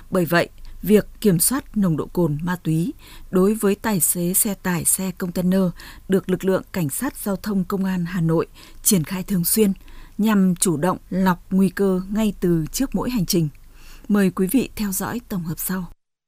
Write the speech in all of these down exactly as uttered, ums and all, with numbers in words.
Bởi vậy, việc kiểm soát nồng độ cồn ma túy đối với tài xế xe tải, xe container được lực lượng Cảnh sát Giao thông Công an Hà Nội triển khai thường xuyên nhằm chủ động lọc nguy cơ ngay từ trước mỗi hành trình. Mời quý vị theo dõi tổng hợp sau.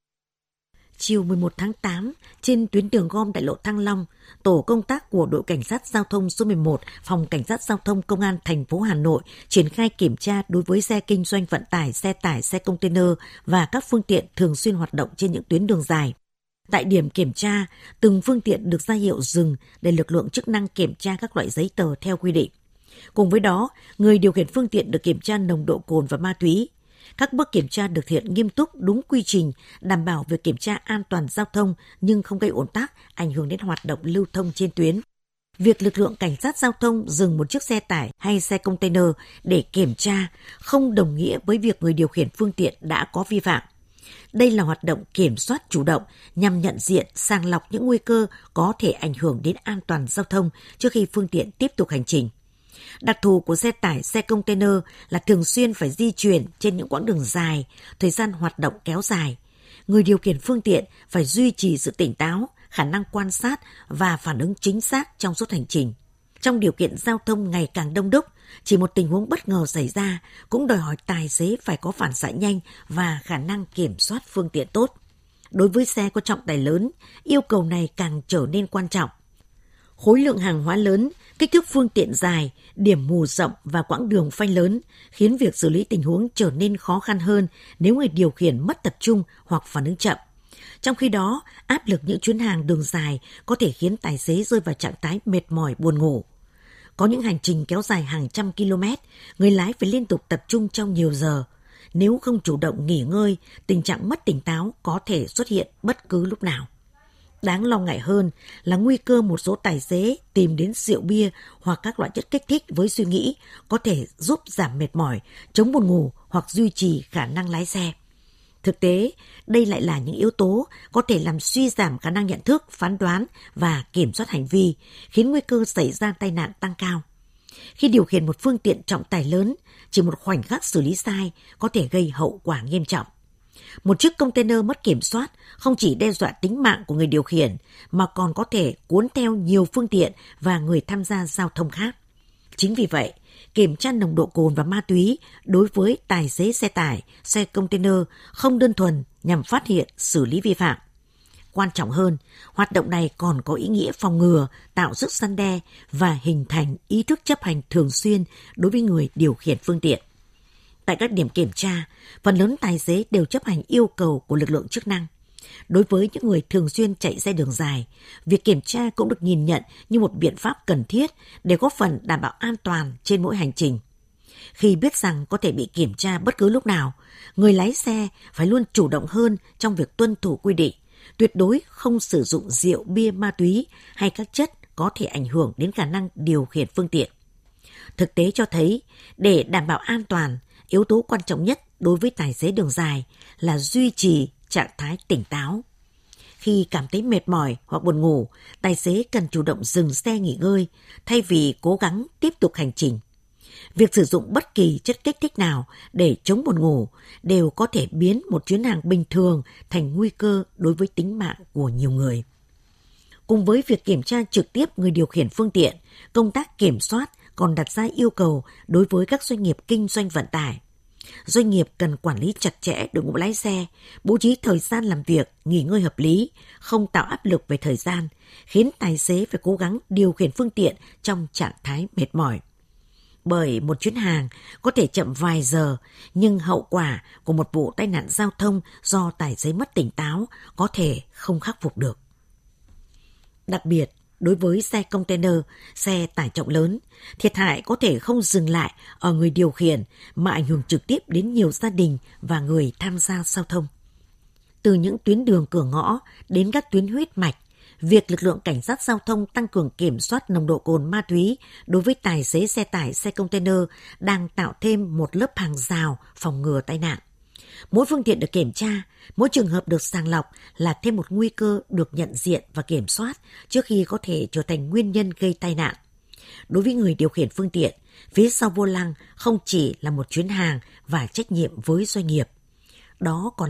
Chiều mười một tháng tám, trên tuyến đường gom đại lộ Thăng Long, tổ công tác của đội Cảnh sát Giao thông số mười một, Phòng Cảnh sát Giao thông Công an thành phố Hà Nội triển khai kiểm tra đối với xe kinh doanh vận tải, xe tải, xe container và các phương tiện thường xuyên hoạt động trên những tuyến đường dài. Tại điểm kiểm tra, từng phương tiện được ra hiệu dừng để lực lượng chức năng kiểm tra các loại giấy tờ theo quy định. Cùng với đó, người điều khiển phương tiện được kiểm tra nồng độ cồn và ma túy. Các bước kiểm tra được thực hiện nghiêm túc, đúng quy trình, đảm bảo việc kiểm tra an toàn giao thông nhưng không gây ùn tắc, ảnh hưởng đến hoạt động lưu thông trên tuyến. Việc lực lượng Cảnh sát Giao thông dừng một chiếc xe tải hay xe container để kiểm tra không đồng nghĩa với việc người điều khiển phương tiện đã có vi phạm. Đây là hoạt động kiểm soát chủ động nhằm nhận diện, sàng lọc những nguy cơ có thể ảnh hưởng đến an toàn giao thông trước khi phương tiện tiếp tục hành trình. Đặc thù của xe tải, xe container là thường xuyên phải di chuyển trên những quãng đường dài, thời gian hoạt động kéo dài. Người điều khiển phương tiện phải duy trì sự tỉnh táo, khả năng quan sát và phản ứng chính xác trong suốt hành trình. Trong điều kiện giao thông ngày càng đông đúc, chỉ một tình huống bất ngờ xảy ra cũng đòi hỏi tài xế phải có phản xạ nhanh và khả năng kiểm soát phương tiện tốt. Đối với xe có trọng tải lớn, yêu cầu này càng trở nên quan trọng. Khối lượng hàng hóa lớn, kích thước phương tiện dài, điểm mù rộng và quãng đường phanh lớn khiến việc xử lý tình huống trở nên khó khăn hơn nếu người điều khiển mất tập trung hoặc phản ứng chậm. Trong khi đó, áp lực những chuyến hàng đường dài có thể khiến tài xế rơi vào trạng thái mệt mỏi, buồn ngủ. Có những hành trình kéo dài hàng trăm km, người lái phải liên tục tập trung trong nhiều giờ. Nếu không chủ động nghỉ ngơi, tình trạng mất tỉnh táo có thể xuất hiện bất cứ lúc nào. Đáng lo ngại hơn là nguy cơ một số tài xế tìm đến rượu bia hoặc các loại chất kích thích với suy nghĩ có thể giúp giảm mệt mỏi, chống buồn ngủ hoặc duy trì khả năng lái xe. Thực tế, đây lại là những yếu tố có thể làm suy giảm khả năng nhận thức, phán đoán và kiểm soát hành vi, khiến nguy cơ xảy ra tai nạn tăng cao. Khi điều khiển một phương tiện trọng tải lớn, chỉ một khoảnh khắc xử lý sai có thể gây hậu quả nghiêm trọng. Một chiếc container mất kiểm soát không chỉ đe dọa tính mạng của người điều khiển mà còn có thể cuốn theo nhiều phương tiện và người tham gia giao thông khác. Chính vì vậy, kiểm tra nồng độ cồn và ma túy đối với tài xế xe tải, xe container không đơn thuần nhằm phát hiện, xử lý vi phạm. Quan trọng hơn, hoạt động này còn có ý nghĩa phòng ngừa, tạo sức răn đe và hình thành ý thức chấp hành thường xuyên đối với người điều khiển phương tiện. Tại các điểm kiểm tra, phần lớn tài xế đều chấp hành yêu cầu của lực lượng chức năng. Đối với những người thường xuyên chạy xe đường dài, việc kiểm tra cũng được nhìn nhận như một biện pháp cần thiết để góp phần đảm bảo an toàn trên mỗi hành trình. Khi biết rằng có thể bị kiểm tra bất cứ lúc nào, người lái xe phải luôn chủ động hơn trong việc tuân thủ quy định, tuyệt đối không sử dụng rượu, bia, ma túy hay các chất có thể ảnh hưởng đến khả năng điều khiển phương tiện. Thực tế cho thấy, để đảm bảo an toàn, yếu tố quan trọng nhất đối với tài xế đường dài là duy trì trạng thái tỉnh táo. Khi cảm thấy mệt mỏi hoặc buồn ngủ, tài xế cần chủ động dừng xe nghỉ ngơi thay vì cố gắng tiếp tục hành trình. Việc sử dụng bất kỳ chất kích thích nào để chống buồn ngủ đều có thể biến một chuyến hàng bình thường thành nguy cơ đối với tính mạng của nhiều người. Cùng với việc kiểm tra trực tiếp người điều khiển phương tiện, công tác kiểm soát còn đặt ra yêu cầu đối với các doanh nghiệp kinh doanh vận tải. Doanh nghiệp cần quản lý chặt chẽ đội ngũ lái xe, bố trí thời gian làm việc, nghỉ ngơi hợp lý, không tạo áp lực về thời gian, khiến tài xế phải cố gắng điều khiển phương tiện trong trạng thái mệt mỏi. Bởi một chuyến hàng có thể chậm vài giờ, nhưng hậu quả của một vụ tai nạn giao thông do tài xế mất tỉnh táo có thể không khắc phục được. Đặc biệt, đối với xe container, xe tải trọng lớn, thiệt hại có thể không dừng lại ở người điều khiển mà ảnh hưởng trực tiếp đến nhiều gia đình và người tham gia giao thông. Từ những tuyến đường cửa ngõ đến các tuyến huyết mạch, việc lực lượng cảnh sát giao thông tăng cường kiểm soát nồng độ cồn ma túy đối với tài xế xe tải, xe container đang tạo thêm một lớp hàng rào phòng ngừa tai nạn. Mỗi phương tiện được kiểm tra, mỗi trường hợp được sàng lọc là thêm một nguy cơ được nhận diện và kiểm soát trước khi có thể trở thành nguyên nhân gây tai nạn. Đối với người điều khiển phương tiện, phía sau vô lăng không chỉ là một chuyến hàng và trách nhiệm với doanh nghiệp. Đó còn